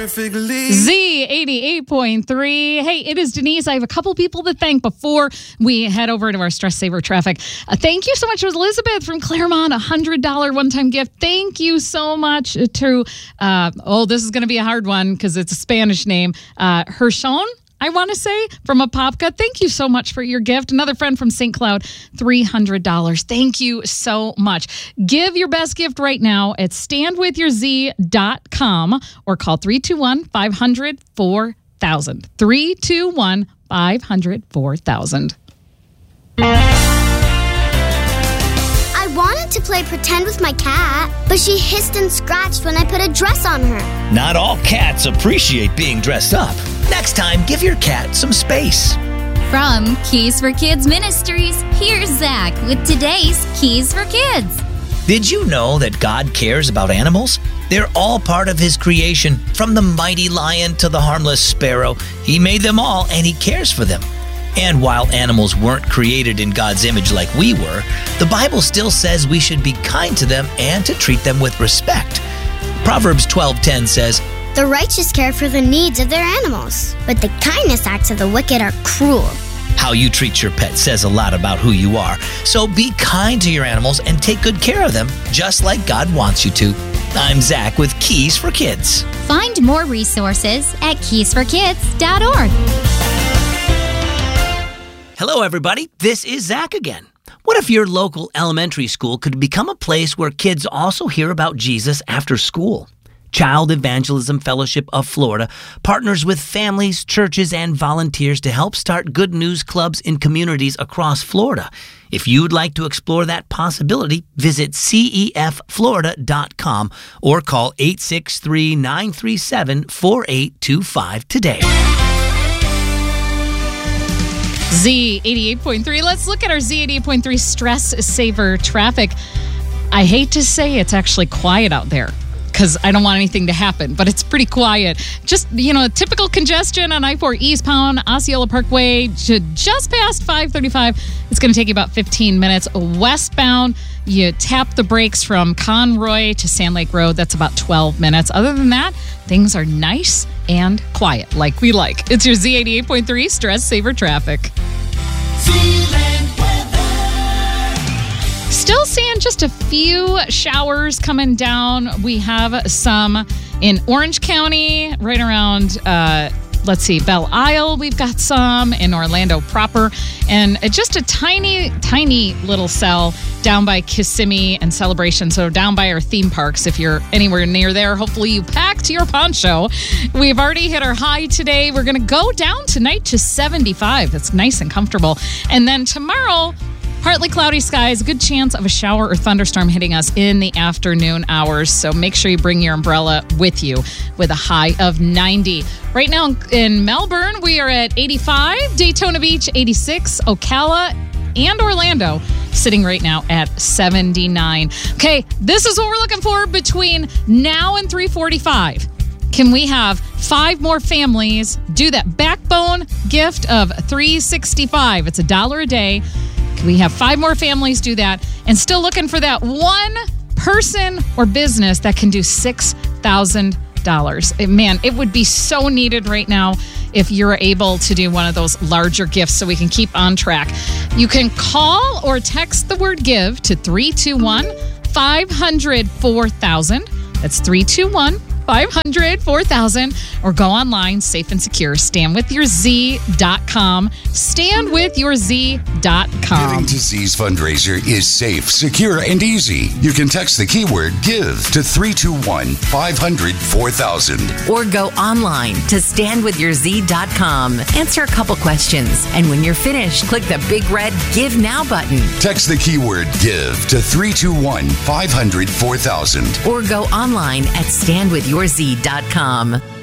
perfectly. Z88.3. Hey, it is Denise. I have a couple people to thank before we head over to our Stress Saver Traffic. Thank you so much to Elizabeth from Claremont, $100 one-time gift. Thank you so much to, this is going to be a hard one because it's a Spanish name, Hershon, I want to say, from Apopka. Thank you so much for your gift. Another friend from St. Cloud, $300. Thank you so much. Give your best gift right now at standwithyourz.com or call 321-500-4000. 321-500-4000. I wanted to play pretend with my cat, but she hissed and scratched when I put a dress on her. Not all cats appreciate being dressed up. Next time, give your cat some space. From Keys for Kids Ministries, here's Zach with today's Keys for Kids. Did you know that God cares about animals? They're all part of His creation. From the mighty lion to the harmless sparrow, He made them all and He cares for them. And while animals weren't created in God's image like we were, the Bible still says we should be kind to them and to treat them with respect. Proverbs 12:10 says, "The righteous care for the needs of their animals, but the kindness acts of the wicked are cruel." How you treat your pet says a lot about who you are. So be kind to your animals and take good care of them, just like God wants you to. I'm Zach with Keys for Kids. Find more resources at keysforkids.org. Hello, everybody. This is Zach again. What if your local elementary school could become a place where kids also hear about Jesus after school? Child Evangelism Fellowship of Florida partners with families, churches, and volunteers to help start good news clubs in communities across Florida. If you'd like to explore that possibility, visit CEFFlorida.com or call 863-937-4825 today. Z88.3. Let's look at our Z88.3 Stress Saver Traffic. I hate to say it's actually quiet out there, because I don't want anything to happen, but it's pretty quiet. Just, typical congestion on I-4 eastbound, Osceola Parkway, just past 535. It's going to take you about 15 minutes. Westbound, you tap the brakes from Conroy to Sand Lake Road. That's about 12 minutes. Other than that, things are nice and quiet, like we like. It's your Z88.3 Stress Saver Traffic. Still seeing just a few showers coming down. We have some in Orange County, right around, Belle Isle. We've got some in Orlando proper. And just a tiny, tiny little cell down by Kissimmee and Celebration. So down by our theme parks, if you're anywhere near there, hopefully you packed your poncho. We've already hit our high today. We're going to go down tonight to 75. That's nice and comfortable. And then tomorrow, partly cloudy skies, good chance of a shower or thunderstorm hitting us in the afternoon hours. So make sure you bring your umbrella with you with a high of 90. Right now in Melbourne, we are at 85, Daytona Beach, 86, Ocala, and Orlando sitting right now at 79. Okay, this is what we're looking for between now and 3:45. Can we have 5 more families do that backbone gift of $365? It's $1 a day. We have 5 more families do that, and still looking for that one person or business that can do $6,000. Man, it would be so needed right now if you're able to do one of those larger gifts so we can keep on track. You can call or text the word give to 321-500-4000. That's 321-500-4000, or go online, safe and secure, standwithyourz.com, standwithyourz.com. Giving to Z's fundraiser is safe, secure, and easy. You can text the keyword GIVE to 321-500-4000. Or go online to standwithyourz.com. Answer a couple questions, and when you're finished, click the big red Give Now button. Text the keyword GIVE to 321-500-4000. Or go online at standwithyourz.com.